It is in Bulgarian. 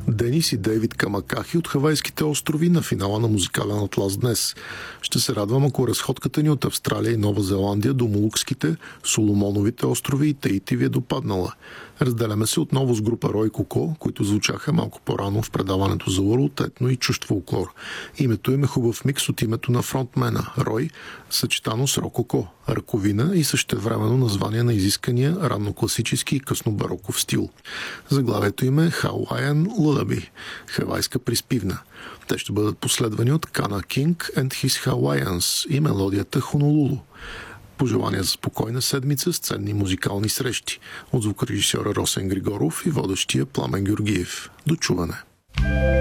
Денис и Дейвид Камакахи от Хавайските острови на финала на музикален атлас днес. Ще се радвам, ако разходката ни от Австралия и Нова Зеландия до Молукските, Соломоновите острови и Таити ви е допаднала. Разделяме се отново с група Рой Коко, които звучаха малко по-рано в предаването за Уралт, етно и чужд фолклор. Името им е хубав микс от името на фронтмена Рой, съчетано с Рококо, ръковина и същевременно название на изискания раннокласически и къснобароков стил. Заглавието им е Hawaiian Lullaby, хавайска приспивна. Те ще бъдат последвани от Kana King and His Hawaiians и мелодията Honolulu. Пожелания за спокойна седмица с ценни музикални срещи от звукорежисьора Росен Григоров и водещия Пламен Георгиев. До чуване!